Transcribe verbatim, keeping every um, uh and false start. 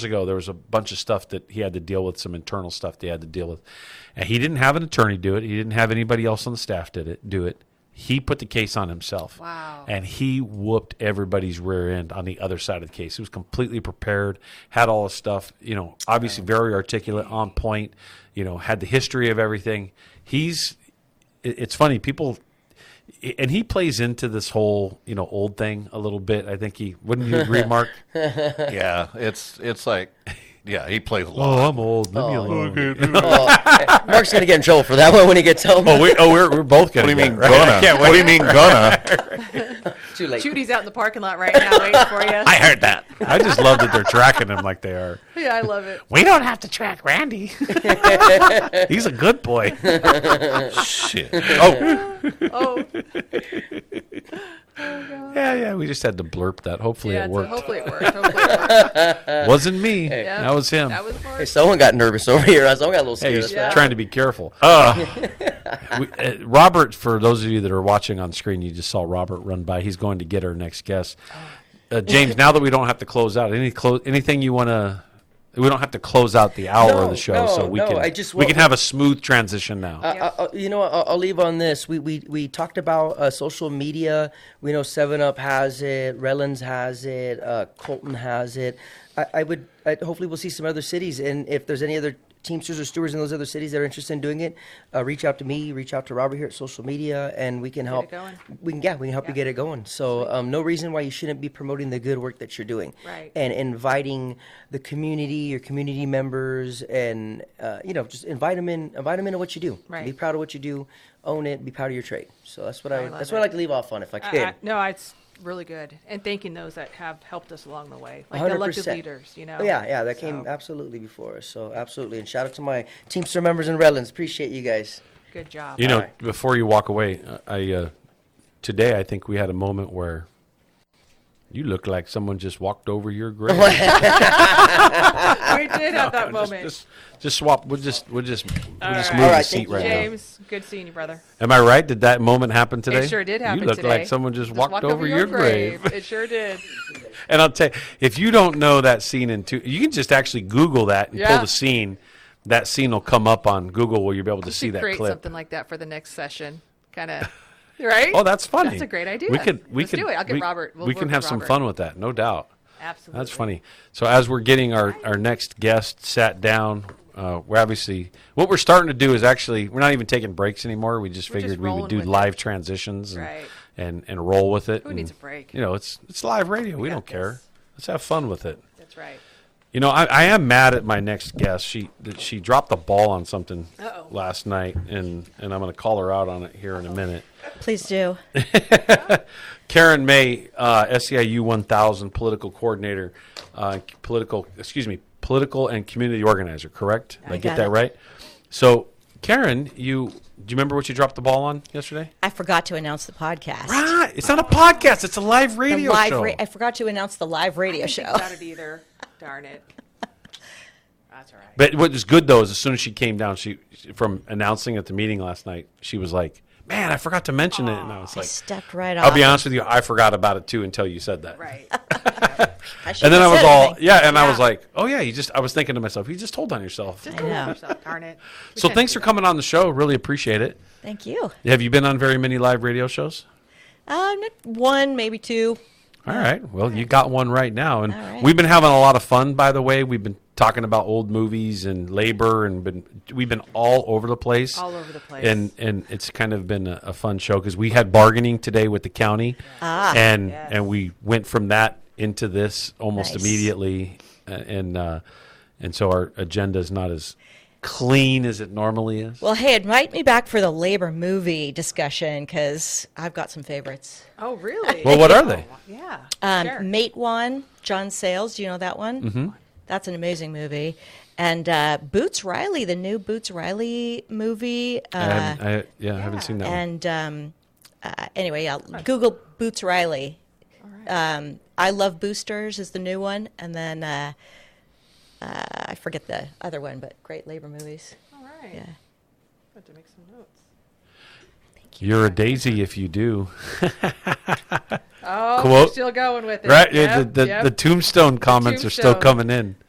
years ago, there was a bunch of stuff that he had to deal with, some internal stuff that he had to deal with. And he didn't have an attorney do it. He didn't have anybody else on the staff did it do it. He put the case on himself. Wow. And he whooped everybody's rear end on the other side of the case. He was completely prepared, had all the stuff, you know, obviously very articulate, on point, you know, had the history of everything. He's, it's funny, people, and he plays into this whole, you know, old thing a little bit. I think he, wouldn't you agree, Mark? Yeah, it's it's like, yeah, he plays a lot. Oh, I'm old. Leave me Oh. alone. Oh, Mark's gonna get in trouble for that one when he gets home. Oh, we, oh, we're we're both What gonna. do you mean get it, gonna? right? I can't What do you wait. mean gonna? Too late. Judy's out in the parking lot right now waiting for you. I heard that. I just love that they're tracking him like they are. Yeah, I love it. We don't have to track Randy. He's a good boy. Shit. Oh, Oh, yeah, yeah. We just had to blurp that. Hopefully yeah. it So worked. hopefully it worked. Hopefully it worked. Wasn't me. Yeah. That was him. That was Hey, Mark. someone got nervous over here. Someone got a little Hey, scared. he's That's Yeah. right. trying to be careful. Uh, we, uh, Robert, for those of you that are watching on screen, you just saw Robert run by. He's going to get our next guest. Uh, James, now that we don't have to close out, any clo- anything you want to... We don't have to close out the hour No, of the show, no, so we no, can I just we want- can have a smooth transition now. Uh, uh, you know what? I'll, I'll leave on this. We we, we talked about uh, social media. We know seven up has it. Redlands has it. Uh, Colton has it. I, I would I, hopefully we'll see some other cities. And if there's any other Teamsters or stewards in those other cities that are interested in doing it, uh, reach out to me. Reach out to Robert here at social media, and we can help. it going. We can yeah we can help you Yeah. get it going. So um, no reason why you shouldn't be promoting the good work that you're doing. Right. And inviting the community, your community members, and uh, you know just invite them in. Invite them into what you do. Right. Be proud of what you do, own it, be proud of your trade. So that's what I I, love that's what it. I like to leave off on if I I- could. I- no, it's really good. And thanking those that have helped us along the way, like the one hundred elected percent. leaders, you know. Oh, yeah, yeah, that So, came absolutely before us. So absolutely, and shout out to my Teamster members in Redlands. Appreciate you guys. Good job. You know, All right. before you walk away, uh, I uh, today I think we had a moment where you look like someone just walked over your grave. we did have that just, moment. just, just swap. We'll just, we'll just, we'll All just right. move All the right, seat thank you, right now. James, good seeing you, brother. Am I right? Did that moment happen today? It sure did happen You look today. like someone just, walked, over, your grave. It sure did. And I'll tell you, if you don't know that scene in two, you can just actually Google that and pull Yeah. the scene. That scene will come up on Google where you'll be able to We see should that create clip. something like that for the next session, kind of. Right? Oh, that's funny. That's a great idea. We could, we Let's could do it. I'll get we, Robert. We'll we work can with have some Robert. fun with that, no doubt. Absolutely. That's funny. So as we're getting our, our next guest sat down, uh, we're obviously what we're starting to do is actually we're not even taking breaks anymore. We just We're just figured we would rolling do with live it. transitions and, Right. and and roll with it. Who and, needs a break? You know, it's it's live radio. We got don't care. this. Let's have fun with it. That's right. You know, I, I am mad at my next guest. She that she dropped the ball on something Uh-oh. last night, and, and I'm going to call her out on it here in a minute. Please do. Karen May, uh, S E I U one thousand political coordinator, uh, political, excuse me, political and community organizer, correct? Did I, I get got that it. right? So, Karen, you do you remember what you dropped the ball on yesterday? I forgot to announce the podcast. Right. It's not a podcast. It's a live The radio live show. ra- I forgot to announce the live radio I show. didn't think about it either. Darn it. That's all right. But what was good though is as soon as she came down, she from announcing at the meeting last night, she was like, "Man, I forgot to mention it," and I was I like, stepped right off. "I'll be honest with you, I forgot about it too until you said that." Right. I shouldn't And then I have was said all, anything. yeah, and I Yeah. was like, "Oh yeah, you just." I was thinking to myself, "You just told on yourself." Just I hold know. yourself. Darn it. We So can't thanks do for that. coming on the show. Really appreciate it. Thank you. Have you been on very many live radio shows? Uh, n- one, maybe two. All right. Well, you got one right now, and All right. we've been having a lot of fun. By the way, we've been talking about old movies and labor, and been we've been all over the place. All over the place. And and it's kind of been a, a fun show because we had bargaining today with the county, Ah. and Yes. and we went from that into this almost Nice. immediately, uh, and uh, and so our agenda is not as clean as it normally is. Well, hey, invite me back for the labor movie discussion because I've got some favorites. Oh, really? Well, what are they? Yeah. Um, sure. Mate One, John Sayles. Do you know that one? Mm-hmm. That's an amazing movie. And uh, Boots Riley, the new Boots Riley movie. I Uh, haven't, I, yeah, I haven't seen that one. and um, uh, anyway, I'll Google Boots Riley. Um, I Love Boosters is the new one, and then uh, uh, I forget the other one, but great labor movies. All right. Yeah. Have to make some notes. You're a daisy if you do. Oh, Quote. we're still going with it. Right? Yep, the the, yep. the tombstone comments are still tombstone. coming in.